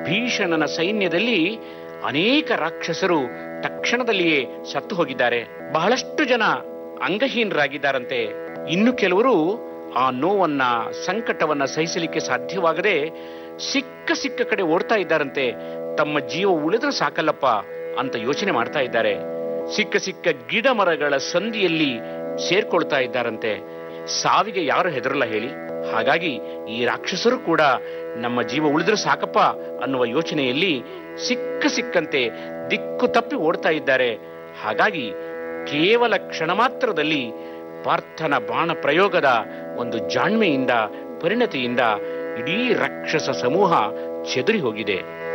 ಭೀಷಣನ ಸೈನ್ಯದಲ್ಲಿ ಅನೇಕ ರಾಕ್ಷಸರು ತಕ್ಷಣದಲ್ಲಿಯೇ ಸತ್ತು ಹೋಗಿದ್ದಾರೆ. ಬಹಳಷ್ಟು ಜನ ಅಂಗಹೀನರಾಗಿದ್ದಾರಂತೆ. ಇನ್ನು ಕೆಲವರು ಆ ನೋವನ್ನ, ಸಂಕಟವನ್ನ ಸಹಿಸಲಿಕ್ಕೆ ಸಾಧ್ಯವಾಗದೆ ಸಿಕ್ಕ ಕಡೆ ಓಡ್ತಾ ಇದ್ದಾರಂತೆ. ತಮ್ಮ ಜೀವ ಉಳಿದ್ರೆ ಸಾಕಲ್ಲಪ್ಪ ಅಂತ ಯೋಚನೆ ಮಾಡ್ತಾ ಇದ್ದಾರೆ. ಸಿಕ್ಕ ಗಿಡ ಮರಗಳ ಸಂದಿಯಲ್ಲಿ ಸೇರ್ಕೊಳ್ತಾ ಇದ್ದಾರಂತೆ. ಸಾವಿಗೆ ಯಾರು ಹೆದರಲ್ಲ ಹೇಳಿ? ಹಾಗಾಗಿ ಈ ರಾಕ್ಷಸರು ಕೂಡ ನಮ್ಮ ಜೀವ ಉಳಿದ್ರೆ ಸಾಕಪ್ಪ ಅನ್ನುವ ಯೋಚನೆಯಲ್ಲಿ ಸಿಕ್ಕಂತೆ ದಿಕ್ಕು ತಪ್ಪಿ ಓಡ್ತಾ ಇದ್ದಾರೆ. ಹಾಗಾಗಿ ಕೇವಲ ಕ್ಷಣ ಮಾತ್ರದಲ್ಲಿ ಪಾರ್ಥನ ಬಾಣ ಪ್ರಯೋಗದ ಒಂದು ಜಾಣ್ಮೆಯಿಂದ, ಪರಿಣತಿಯಿಂದ ಇಡೀ ರಾಕ್ಷಸ ಸಮೂಹ ಚೆದರಿ ಹೋಗಿದೆ.